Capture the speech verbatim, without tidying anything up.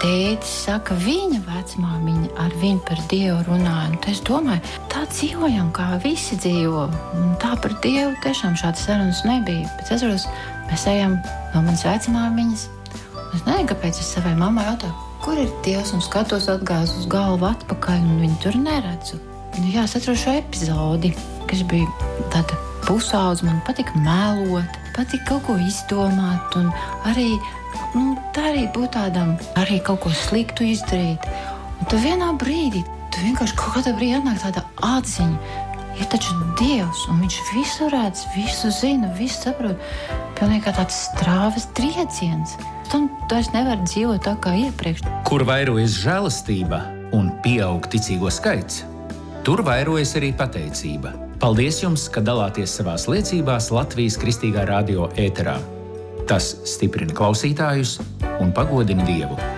tētis saka, viņa vecmāmiņa ar viņu par Dievu runāja. Un es domāju, tā dzīvojam, kā visi dzīvo. Un tā par Dievu tiešām šādas sarunas nebija. Bet es atceros, mēs ejam no manas vecmāmiņas. Es nezinu, kāpēc es savai mammai jautāju, kur ir Dievs, un skatos atgāz uz galvu atpakaļ, un viņu tur neredzu. Nu, jā, es atceros šo epizodi, kas bija tāda pusaudze, man patika melot, patika kaut ko izdomāt, un arī, nu, tā arī būt tādam, arī kaut ko sliktu izdarīt. Un tad vienā brīdī, tu vienkārši kaut kādā brīdī atnāk tāda atziņa, ir taču Dievs, un viņš visu redz, visu zina, visu saprot, pilnīgi kā tāds strāvas trieciens. Tam tu vairs nevar dzīvot tā kā iepriekš. Kur vairojas žēlastība un pieaug ticīgo skaits, tur vairojas arī pateicība. Paldies jums, ka dalāties savās liecībās Latvijas Kristīgā radio ēterā. Tas stiprina klausītājus un pagodina Dievu.